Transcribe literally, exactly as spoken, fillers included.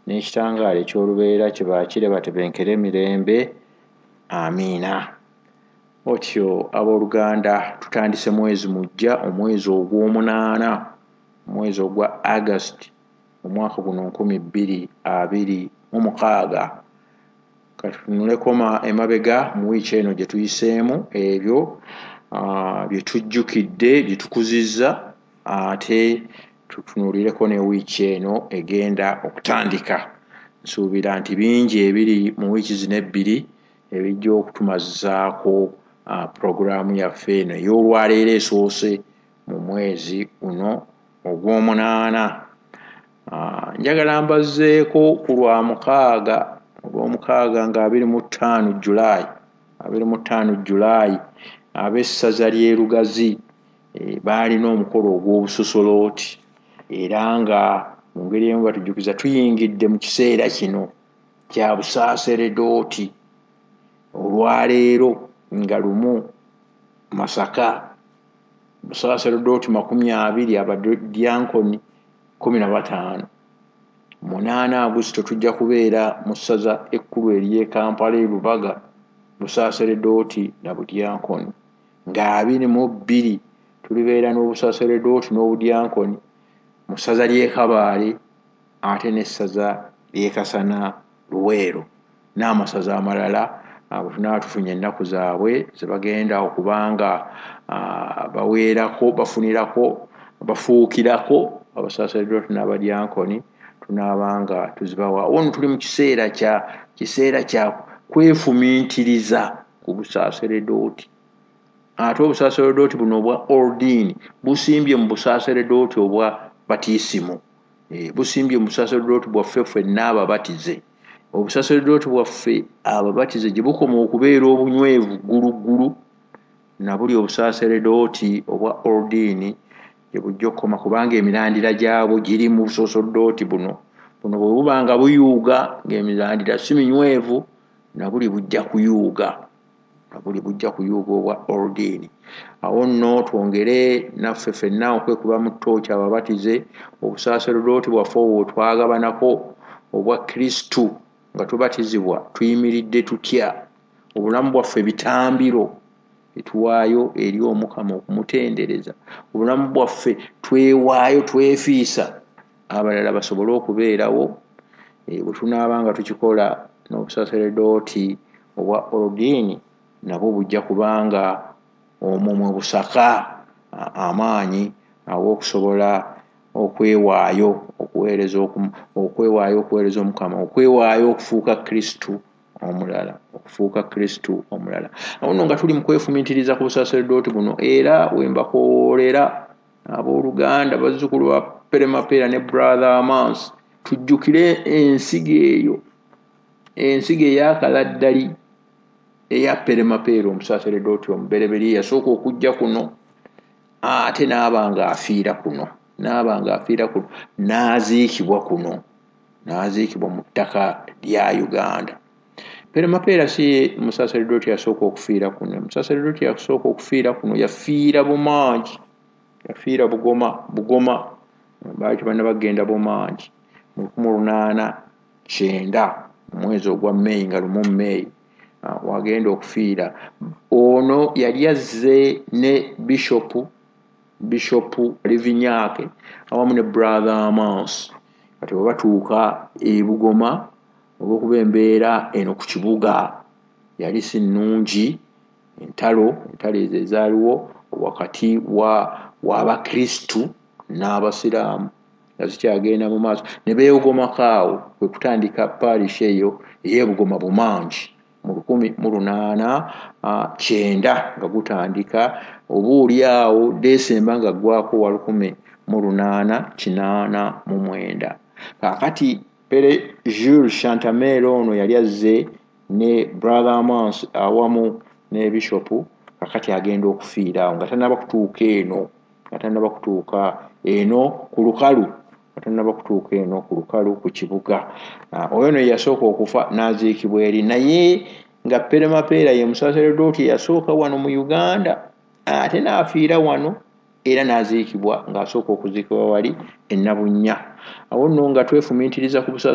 n'ekitangaala eky'olubeera kye baakire batebenkere emirembe. Amiina. Otyo abooluganda tutandise mwezi mujja, omwezi ogw'omunaana, omwezi ogwa August omwaka guno nkumi bbiri abiri mu mukaaga. Katunuleko emabega mu wiiki eno gye tuyiseemu ebyo uh, bye tujjukidde bye tukuzizza, ate tutunulireko ne wiiki eno egenda okutandika. Nsuubira nti bingi ebiri mu wiiki zino ebbiri ebijja okutumazzaako uh, puroguraamu yaffe eno ey'olwaleero esoose mu mwezi guno ogw'omunaana. Uh, njagala mbazzeeko ku lwa mukaaga olw'omukaaga nga abiri mu ttaano Julayi abiri mu ttaano Julayi ab'essaza ly'e Lugazi e, baalina omukolo ogw'obusosolooti era nga mu ngeri emu batujjukiza tuyingidde mu kiseera kino kya busaaseredooti. Olwaleero nga lumu Masaka busaaseredooti makumi abiri abadyankoni kumi na bataano. Munaana Agusito tujja kubeera mu ssaza ekkulu ery'e Kampala e Lubaga busaaseredooti na budyankoni, nga abiri mu bbiri tulibeera n'obusaaseredooti n'obudyankoni mu ssaza ly'e Kabaale ate n'essaza ly'e Kasana Luweero n'amasaza amalala abo tunaaba tufunye ennaku zaabwe ze bagenda okubanga uh, baweerako bafunirako bafuukirako abasaaseredooti n'abadyankoni tunaabanga tuzibawa. Wano tuli mu kiseera kya kiseera kya kwefumiitiriza ku busaaseredooti. Ate obusaaseredooti buno obwa ordiini busimbye mu busaaseredooti obwa batiisimu, e, busimbye mu busaaseredooti bwaffe ffenna ababatize. Obusaaseredooti bwaffe ababatize gye bukoma okubeera obunywevu gguluggulu, na buli obusaaseredooti obwa ordiini gye bujja okukoma kubanga emirandira gyabwo giri mu busaaseredooti buno. Buno bwe buba nga buyuuga ng'emirandira si minywevu, na buli bujja kuyuuga na buli bujja kuyuuga obwa ordiini. Awo nno twongere naffe ffenna okwekuba mu ttooki ababatize obusaaseredooti bwaffe obwo twagabanako obwa Kristu nga tubatizibwa tuyimiridde tutya, obulamu bwaffe bitambiro etuwaayo eri Omukama okumutendereza, obulamu bwaffe twewaayo twefiisa abalala basobole okubeerawo. E, bwe tunaaba nga tukikola n'obusaaseredooti obwa ordiini nabwo bujja kubanga omwo mwe busaka amaanyi ag'okusobola okwewaayo okuweereza okwewaayo okuweereza Omukama, okwewaayo okufuuka Kristu omulala okufuuka Kristu omulala. Awo nno nga tuli mu kwefumiitiriza ku busaaseredooti buno, era we mbakoolera abooluganda bazzukulu ba Peremapeera ne Brother Amans, tujjukire ensigo eyo ensigo ey'akaladdali eya Peremapeera omusaaseredooti omubereberye yasooka okujja kuno ate n'aba nga afiira kuno n'aba nga afiira kuno n'aziikibwa kuno n'aziikibwa mu ttaka lya Uganda. Peremapeera si musaaseredooti yasooka okufiira kuno. Musaaseredooti yasooka okufiira kuno yafiira Bumangi, yafiira Bugoma Bugoma baaki banna bagenda Bumangi mu lukumi lunaana kyenda mu mwezi ogwa Meeyi nga lumu Meeyi uh, wagenda okufiira. Ono yali azze ne bishopu bishopu Livinyaake awamu ne Brother Amans. Kati bwe batuuka e Bugoma olw'okuba embeera eno ku kibuga yali si nnungi, entalo entalo ezo ezaaliwo wakati wa w'Abakristu n'Abasiraamu nga zikyagenda mu maaso, ne beeyogomako awo kwe kutandika paalish eyo ey'e Bugoma Bumangi mu lukumi mu lunaana kyenda nga gutandika, obuuli awo Desemba nga gwako wa lukumi mu lunaana kinaana mu mwenda. Kaakati Pere Jules Chantamel ono yali azze ne Brother Amans awamu ne bishopu, kaakati agenda okufiira awo nga tannaba kutuuka eno nga tannaba kutuuka eno ku lukalu nga tannaba kutuuka eno ku lukalu ku kibuga. Oyo no yasooka okufa n'aziikibwa eri, naye nga Peremapeera ye musaaseredooti yasooka wano mu Uganda ate n'afiira wano era n'aziikibwa ng'asooka okuziikibwa wali e Nabunnya. Awo nno nga twefumiitiriza ku busa